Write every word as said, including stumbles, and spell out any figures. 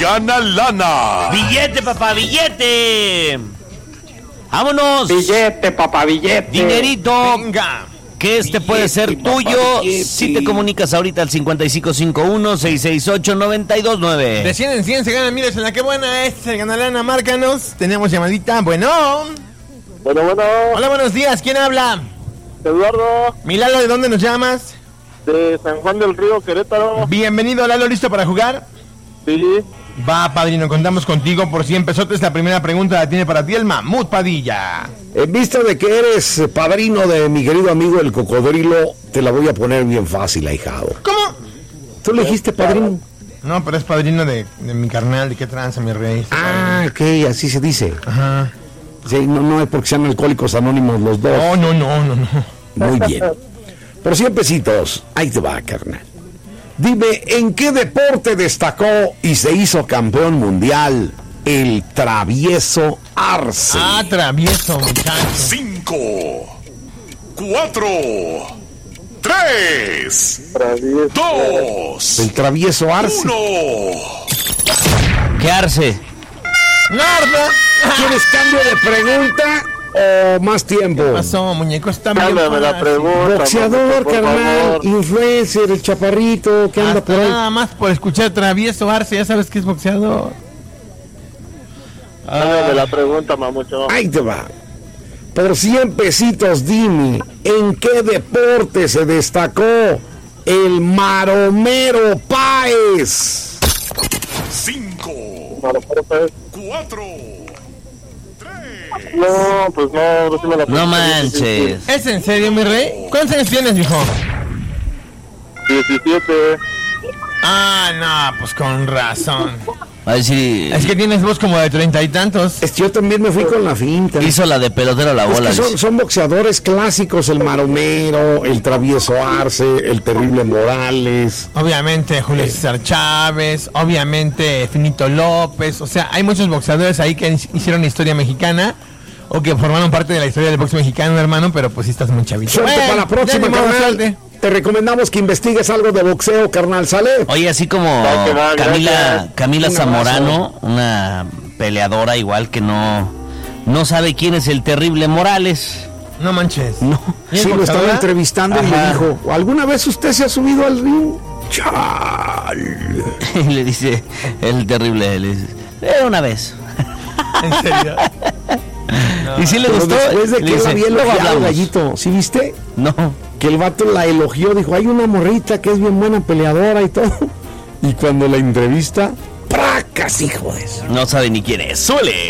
gana lana. Billete, papá, billete. Vámonos. Billete, papá, billete. Dinerito. Venga. Que este Billete, puede ser papá, tuyo billete. si te comunicas ahorita al cincuenta y cinco cincuenta y uno, seiscientos sesenta y ocho, noventa y dos nueve. De cien en cien se gana miles en la que buena. Este se gana lana, márcanos. Tenemos llamadita. Bueno. Bueno, bueno. Hola, buenos días. ¿Quién habla? Eduardo, Milalo, ¿de dónde nos llamas? de San Juan del Río, Querétaro. Bienvenido, Lalo. ¿Listo para jugar? Sí. Va, padrino, contamos contigo por cien pesotes. La primera pregunta la tiene para ti el Mamut Padilla. En vista de que eres padrino de mi querido amigo el cocodrilo, te la voy a poner bien fácil, ahijado. ¿Cómo? ¿Tú le dijiste padrino? No, pero es padrino de, de mi carnal. ¿De qué tranza, mi rey? Ah, ok, así se dice. Ajá. Sí, no, no es porque sean alcohólicos anónimos los dos. No, no, no, no, no. Muy bien. Por cien pesitos, ahí te va, carnal. Dime, ¿en qué deporte destacó y se hizo campeón mundial el travieso Arce? Ah, travieso, muchacho. Cinco, cuatro, tres, Travieso. dos, El travieso Arce. uno. ¿Qué arce? ¡Narda! ¿Quieres cambio de pregunta o más tiempo? ¿Qué pasó, muñeco? Está bien Cámbiame la fácil. pregunta. Boxeador, mamita, por carnal, favor. influencer, el chaparrito que anda Hasta por ahí. nada más por escuchar travieso Arce, ya sabes que es boxeador. Cámbiame la pregunta, mamucho. Ahí te va. Por cien pesitos, dime, ¿en qué deporte se destacó el Maromero Páez? Cinco, Para, para, para. cuatro, tres. No, pues no, no, sí me la No manches. ¿Es en serio, mi rey? ¿Cuántos años tienes, hijo? diecisiete. Ah, no, pues con razón. A ver si Es que tienes voz como de treinta y tantos. Es que yo también me fui con la finta. hizo la de pelotero la Es bola. que son, dice. son boxeadores clásicos, el Maromero, el Travieso Arce, el Terrible Morales. Obviamente Julio César Chávez, obviamente Finito López, o sea, hay muchos boxeadores ahí que hicieron historia mexicana o que formaron parte de la historia del box mexicano, hermano, pero pues sí estás muy chavito. Suerte Bueno, para la próxima, ya ni modo, carnal. suerte. Te recomendamos que investigues algo de boxeo, carnal, ¿sale? Oye, así como Va, que va, Camila, gracias. Camila Un Zamorano, una peleadora igual que no, no sabe quién es el terrible Morales. No manches. No. ¿Y es Sí, lo estaba boxeadora? entrevistando y le Ajá. dijo, ¿alguna vez usted se ha subido al ring? Chal. Y le dice el terrible, le dice, "Eh, una vez". ¿En serio? Y sí le Pero gustó. después de le que él dice, había "Luego elogiado, hablamos". Gallito, ¿sí viste? No. Que el vato la elogió, dijo, hay una morrita que es bien buena peleadora y todo. Y cuando la entrevista, ¡pracas, hijo de eso! No sabe ni quién es. ¡Suele!